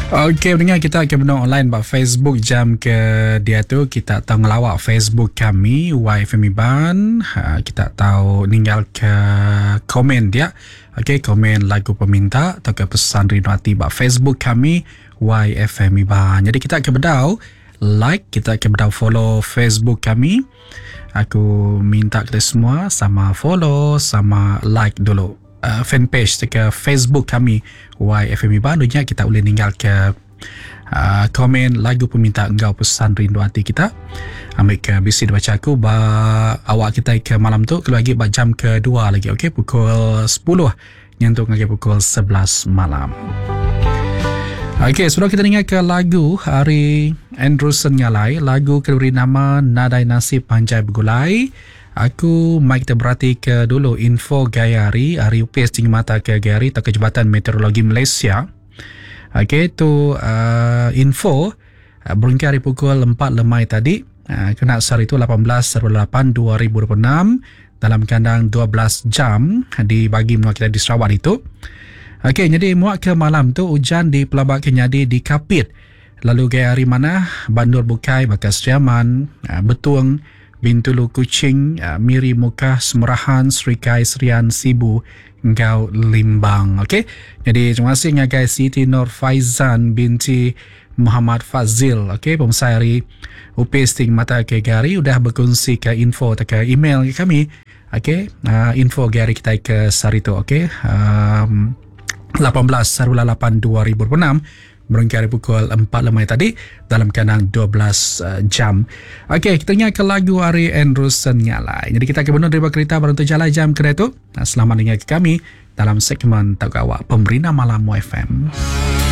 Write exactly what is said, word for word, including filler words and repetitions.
Okey, pendengar, kita akan benar online buat Facebook jam ke dia tu. Kita tahu ngelawak Facebook kami Y F M Iban. Ha, kita tahu tinggal ke komen dia. Okey, komen lagu peminta atau ke pesan rindu hati buat Facebook kami Y F M Iban. Jadi kita akan berdau like, kita akan berdau follow Facebook kami. Aku minta kita semua sama follow, sama like dulu Uh, fanpage ke Facebook kami Y F M Iban. Dunia kita boleh tinggal ke uh, komen lagu peminta engkau pesan rindu hati kita. Ambil ke bisi dibaca aku ba awak kita ke malam tu kalau lagi ba jam kedua lagi. Okey, pukul sepuluh nyentuh lagi pukul sebelas malam. Okey, sebelum kita dengar ke lagu hari Andrewson Ngalai, lagu keduri nama Nadai Nasib Panjai Bergulai. Aku mai kita berhati ke dulu info Gayari, hari U P S tinggi mata ke Gayari atau ke Jabatan Meteorologi Malaysia. Okey, tu uh, info uh, berhingga hari pukul empat lemai tadi. Uh, kena sehari itu lapan belas lapan dua ribu dua puluh enam dalam kandang dua belas jam dibagi menua kita di Sarawak itu. Okey, jadi muak ke malam tu hujan di Pelabak Kenyadi di Kapit. Lalu Gayari mana? Bandur Bukai, Bakas Riaman, uh, Betung, Bintulu Kuching, uh, Miri Mukah, Semerahan, Serikai, Serian, Sibu, Engkau Limbang. Okey. Jadi terima kasih dengan guys Siti Nur Faizan binti Muhammad Fazil. Okey, pemirsa hari U P S Ting Mata ke Gari sudah berkongsi ke info atau ke email ke kami. Okey, uh, info Gari kita ke hari tu. Okey. Um, lapan belas lapan dua ribu dua puluh enam berhingga hari pukul empat lemai tadi dalam kandang dua belas uh, jam. Okey, kita dengar ke lagu hari Andrewson Ngalai. Jadi kita akan benar daripada kereta baru tu jalan jam kedua tu. Nah, selamat dengar ke kami dalam segmen Tahu Awak Pemberi Malam Y F M.